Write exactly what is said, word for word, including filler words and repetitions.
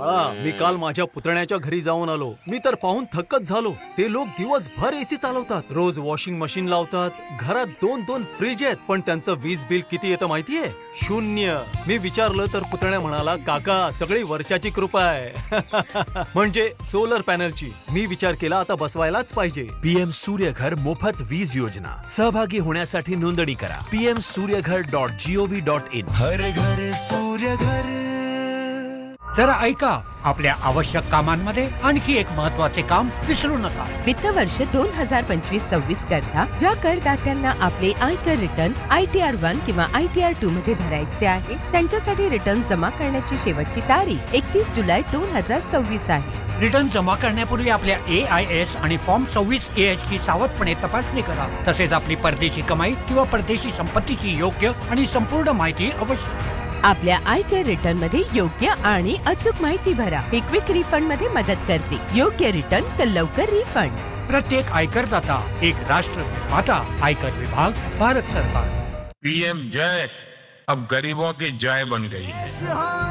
बाळा, मी काल माझ्या पुतण्याच्या घरी जाऊन आलो. मी तर पाहून थक्कच झालो. ते लोक दिवसभर एसी चालवतात, रोज वॉशिंग मशीन लावतात, घरात दोन दोन फ्रीज आहेत, पण त्यांचं वीज बिल किती येतं माहितीये? शून्य. मी विचारलं तर पुतण्या म्हणाला, काका सगळी वर्षाची कृपा आहे. म्हणजे सोलर पॅनलची. मी विचार केला आता बसवायलाच पाहिजे. पीएम सूर्यघर मोफत वीज योजना. सहभागी होण्यासाठी नोंदणी करा PM Surya Ghar dot G O V dot in. हर घर सूर्यघर. जरा ऐका, आपल्या आवश्यक कामांमध्ये आणखी एक महत्त्वाचे काम विसरू नका. वित्त वर्ष दोन हजार पंचवीस सव्वीस करता ज्या करदात्यांना आपले आयकर return I T R one किंवा आय टी आर टू मध्ये भरायचे आहे, त्यांच्यासाठी रिटर्न जमा करण्याची शेवटची तारीख एकतीस जुलै दोन हजार सव्वीस आहे. रिटर्न जमा करण्यापूर्वी आपल्या ए आय एस आणि फॉर्म सव्वीस ए एस ची सावधपणे तपासणी करा. तसेच आपली परदेशी कमाई किंवा परदेशी संपत्तीची योग्य आणि संपूर्ण माहिती अवश्य घ्या. आपल्या आयकर रिटर्न मध्ये योग्य आणि अचूक माहिती भरा. हे क्विक रिफंड मध्ये मदत करते. योग्य रिटर्न तर लवकर रिफंड. प्रत्येक आयकरदाता एक राष्ट्र निर्माता. आयकर विभाग, भारत सरकार. पीएम जय अब गरीबों की जय बन गई है.